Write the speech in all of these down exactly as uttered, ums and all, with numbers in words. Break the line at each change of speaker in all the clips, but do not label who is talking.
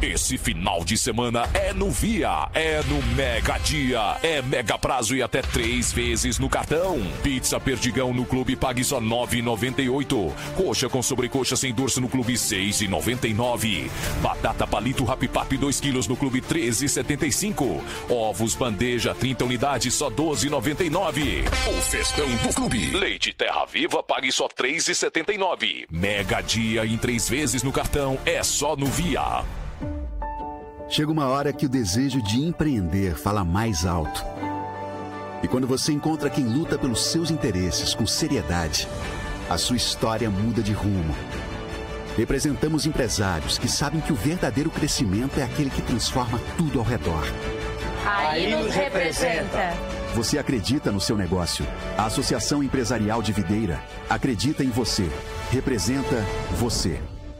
Esse final de semana é no Via, é no Mega Dia, é mega prazo e até três vezes no cartão. Pizza Perdigão no Clube pague só nove reais e noventa e oito centavos. Coxa com sobrecoxa sem dorso no Clube seis reais e noventa e nove centavos. Batata palito Rapipap dois quilos no Clube treze reais e setenta e cinco centavos. Ovos bandeja trinta unidades só doze reais e noventa e nove centavos. O festão do Clube. Leite Terra Viva pague só três reais e setenta e nove centavos. Mega Dia em três vezes no cartão é só no Via.
Chega uma hora que o desejo de empreender fala mais alto. E quando você encontra quem luta pelos seus interesses com seriedade, a sua história muda de rumo. Representamos empresários que sabem que o verdadeiro crescimento é aquele que transforma tudo ao redor.
Aí nos representa.
Você acredita no seu negócio. A Associação Empresarial de Videira acredita em você. Representa você.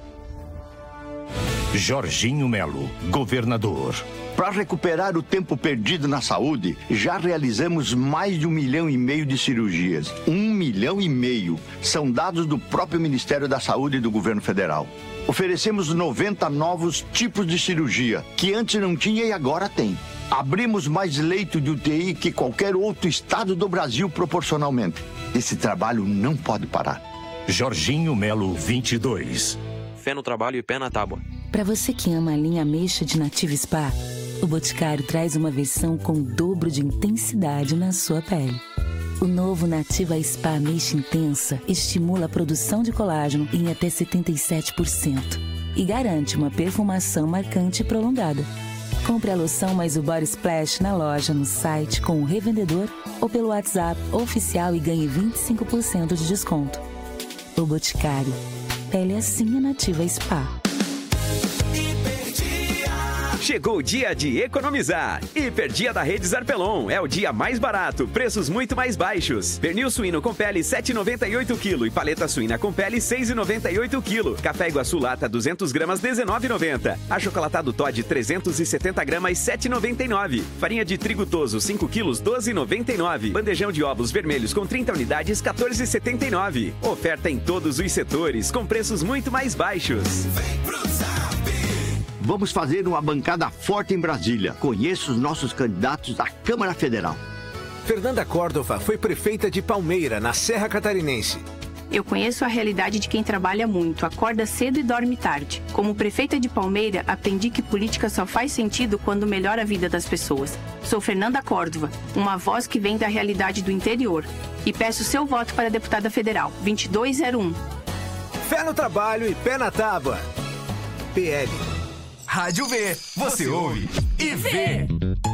Jorginho Melo, governador.
Para recuperar o tempo perdido na saúde, já realizamos mais de um milhão e meio de cirurgias. Um milhão e meio. São dados do próprio Ministério da Saúde e do Governo Federal. Oferecemos noventa novos tipos de cirurgia, que antes não tinha e agora tem. Abrimos mais leito de U T I que qualquer outro estado do Brasil proporcionalmente. Esse trabalho não pode parar.
Jorginho Melo, vinte e dois.
Fé no trabalho e pé na tábua.
Para você que ama a linha ameixa de Nativa Spa, o Boticário traz uma versão com o dobro de intensidade na sua pele. O novo Nativa Spa Ameixa Intensa estimula a produção de colágeno em até setenta e sete por cento e garante uma perfumação marcante e prolongada. Compre a loção mais o Body Splash na loja, no site, com o revendedor ou pelo WhatsApp oficial e ganhe vinte e cinco por cento de desconto. O Boticário. Pele assim é Nativa Spa.
Chegou o dia de economizar. Hiperdia da Rede Zarpelon. É o dia mais barato, preços muito mais baixos. Pernil suíno com pele sete reais e noventa e oito centavos e paleta suína com pele seis reais e noventa e oito centavos. Café Iguaçu lata duzentas gramas dezenove reais e noventa centavos. Achocolatado Toddy trezentos e setenta gramas sete reais e noventa e nove centavos. Farinha de trigo toso cinco quilos doze reais e noventa e nove centavos. Bandejão de ovos vermelhos com trinta unidades quatorze reais e setenta e nove centavos. Oferta em todos os setores com preços muito mais baixos.
Vem pro Zap. Vamos fazer uma bancada forte em Brasília. Conheça os nossos candidatos à Câmara Federal.
Fernanda Córdova foi prefeita de Palmeira, na Serra Catarinense.
Eu conheço a realidade de quem trabalha muito, acorda cedo e dorme tarde. Como prefeita de Palmeira, aprendi que política só faz sentido quando melhora a vida das pessoas. Sou Fernanda Córdova, uma voz que vem da realidade do interior. E peço seu voto para deputada federal, vinte e dois zero um.
Fé no trabalho e pé na tábua. P L.
Rádio V, você ouve e vê.